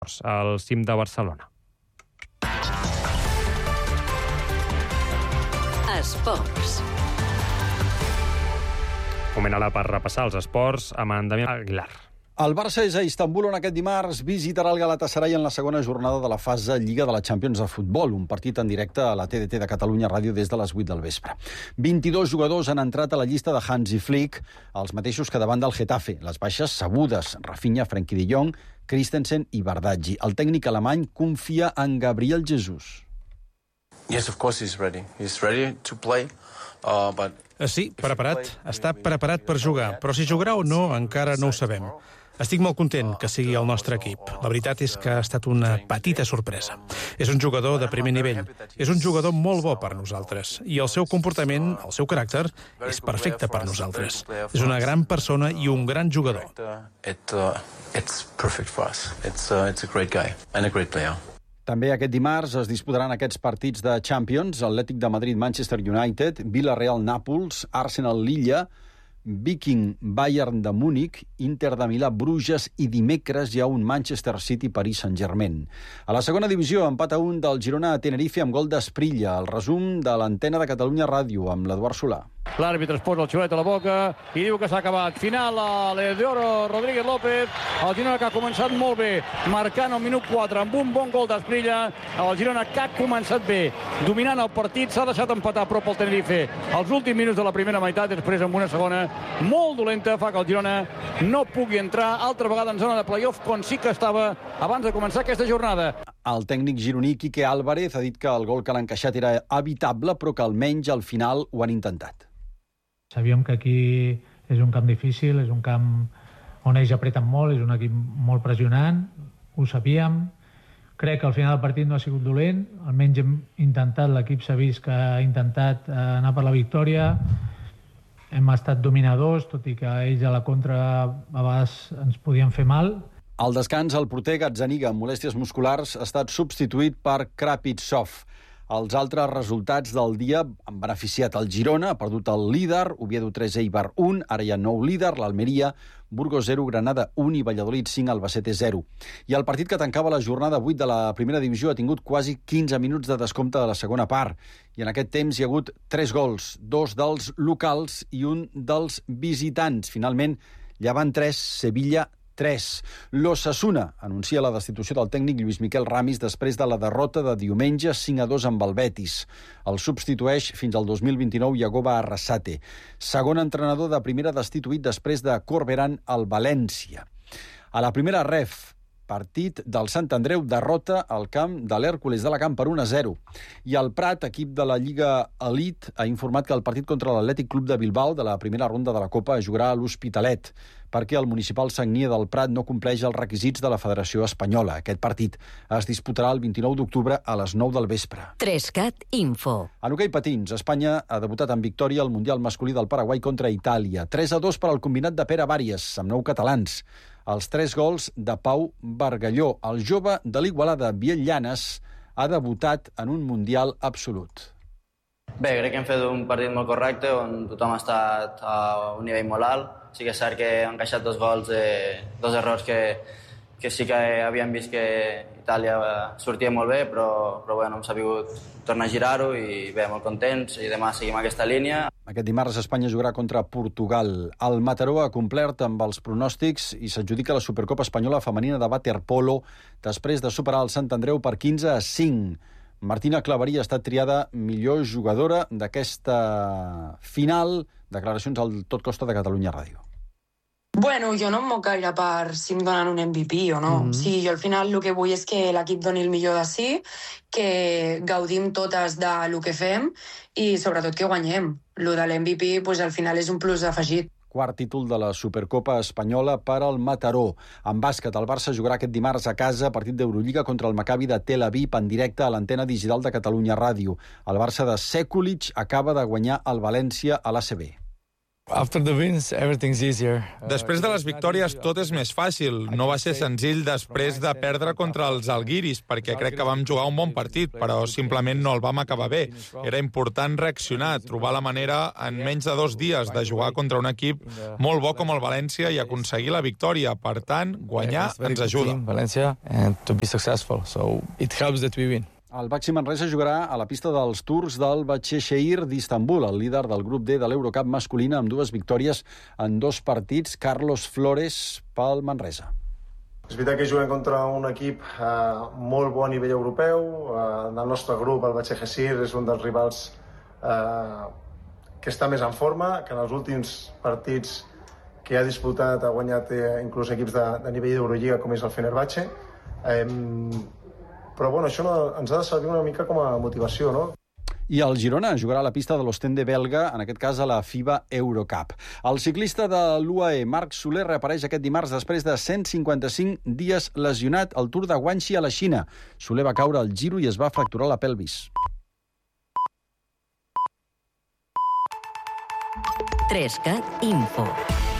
al cim de Barcelona. Esports. Moment ara per repassar els esports amb en Damià Aguilar. El Barça és a Istanbul, on aquest dimarts visitarà el Galatasaray en la segona jornada de la fase Lliga de la Champions de futbol, un partit en directe a la TDT de Catalunya Ràdio des de les 8 del vespre. 22 jugadors han entrat a la llista de Hansi Flick, els mateixos que davant del Getafe. Les baixes sabudes: Rafinha, Frenkie de Jong, Christensen i Bardghji. El tècnic alemany confia en Gabriel Jesus. Yes, of course he's ready. He's ready to play, but... Sí, preparat. Està preparat per jugar, però si jugarà o no encara no ho sabem. Estic molt content que sigui el nostre equip. La veritat és que ha estat una petita sorpresa. És un jugador de primer nivell. És un jugador molt bo per nosaltres. I el seu comportament, el seu caràcter, és perfecte per nosaltres. És una gran persona i un gran jugador. It's perfect for us. It's a great guy and a great player. També aquest dimarts es disputaran aquests partits de Champions: Atlètic de Madrid, Manchester United, Villarreal, Nàpols, Arsenal, Lilla, Viking, Bayern de Múnich, Inter de Milà, Bruges, i dimecres hi ha un Manchester City, Paris Saint-Germain. A la segona divisió, empat a 1 del Girona a Tenerife amb gol d'Esprilla. El resum de l'antena de Catalunya Ràdio amb l'Eduard Solà. L'àrbitre es posa el xiulet a la boca i diu que s'ha acabat. Final a l'Eudoro Rodríguez López. El Girona que ha començat molt bé, marcant al minut 4 amb un bon gol d'Esprilla. El Girona que ha començat bé, dominant el partit, s'ha deixat empatar a prop el Tenerife. Els últims minuts de la primera meitat, després amb una segona molt dolenta, fa que el Girona no pugui entrar altra vegada en zona de play-off, com sí que estava abans de començar aquesta jornada. El tècnic gironí Quique Álvarez ha dit que el gol que l'ha encaixat era evitable, però que almenys al final ho han intentat. Sabíem que aquí és un camp difícil, és un camp on ells apreten molt, és un equip molt pressionant, ho sabíem. Crec que al final del partit no ha sigut dolent, almenys hem intentat, l'equip s'ha vist que ha intentat anar per la victòria, hem estat dominadors, tot i que ells a la contra a vegades ens podien fer mal. Al descans, el porter Gazzaniga, amb molèsties musculars, ha estat substituït per Krapitsov. Els altres resultats del dia han beneficiat el Girona, ha perdut el líder, Oviedo 3, Eibar 1, ara hi ha nou líder, l'Almeria, Burgos 0, Granada 1 i Valladolid 5, Albacete 0. I el partit que tancava la jornada 8 de la primera divisió ha tingut quasi 15 minuts de descompte de la segona part. I en aquest temps hi ha hagut 3 gols, 2 dels locals i un dels visitants. Finalment, Llevant 3, Sevilla 3. L'Osasuna anuncia la destitució del tècnic Lluís Miquel Ramis després de la derrota de diumenge 5-2 amb el Betis. El substitueix fins al 2029 Yagoba Arrasate. Segon entrenador de primera destituït després de Corberán al València. A la primera ref, partit del Sant Andreu, derrota al camp de l'Hèrcules d'Alacant per 1-0. I el Prat, equip de la Lliga Elite, ha informat que el partit contra l'Atlètic Club de Bilbao de la primera ronda de la Copa es jugarà a l'Hospitalet, perquè el municipal Sagnia del Prat no compleix els requisits de la Federació Espanyola. Aquest partit es disputarà el 29 d'octubre a les 9 del vespre. 3CAT Info. En hoquei patins, Espanya ha debutat en victòria al Mundial masculí del Paraguai contra Itàlia. 3-2 per al combinat de Pere Bàries, amb 9 catalans. Els 3 gols de Pau Bargalló. El jove de l'Igualada, Biel Llanes, ha debutat en un Mundial absolut. Bé, crec que hem fet un partit molt correcte, on tothom ha estat a un nivell molt alt. Sí que és cert que han encaixat 2 gols, 2 errors que sí que havíem vist que Itàlia sortia molt bé, però bueno, hem sabut tornar a girar-ho i bé, molt contents, i demà seguim aquesta línia. Aquest dimarts Espanya jugarà contra Portugal. El Mataró ha complert amb els pronòstics i s'adjudica la Supercopa Espanyola Femenina de Waterpolo després de superar el Sant Andreu per 15-5. Martina Claverí ha estat triada millor jugadora d'aquesta final. Declaracions al Tot Costa de Catalunya Ràdio. Bueno, jo no em moc gaire per si em donen un MVP o no. Sí, jo al final el que vull és que l'equip doni el millor de si, que gaudim totes de lo que fem i sobretot que guanyem. Lo de l'MVP pues, al final és un plus afegit. Quart títol de la Supercopa Espanyola per al Mataró. En bàsquet, el Barça jugarà aquest dimarts a casa partit d'Eurolliga contra el Maccabi de Tel Aviv en directe a l'antena digital de Catalunya Ràdio. El Barça de Sekulic acaba de guanyar el València a l'ACB. After the wins, everything's easier. Després de les victòries tot és més fàcil. No va ser senzill després de perdre contra els Algiris, perquè crec que vam jugar un bon partit, però simplement no el vam acabar bé. Era important reaccionar, trobar la manera en menys de 2 dies de jugar contra un equip molt bo com el València i aconseguir la victòria. Per tant, guanyar ens ajuda. València, and to be successful, so it helps that we win. El Baxi Manresa jugarà a la pista dels turcs del Başakşehir d'Istanbul, el líder del grup D de l'Eurocup masculina, amb 2 victòries en 2 partits. Carlos Flores pel Manresa. És veritat que juguem contra un equip molt bo a nivell europeu. Del nostre grup, el Başakşehir és un dels rivals que està més en forma, que en els últims partits que ha disputat ha guanyat inclús equips de nivell d'Eurolliga, com és el Fenerbahçe. Però bueno, això ens ha de servir una mica com a motivació, no? I el Girona jugarà a la pista de l'Ostende belga, en aquest cas a la FIBA Eurocup. El ciclista de l'UAE, Marc Soler, reapareix aquest dimarts després de 155 dies lesionat al Tour de Guangxi a la Xina. Soler va caure al Giro i es va fracturar la pelvis. 3CAT Info.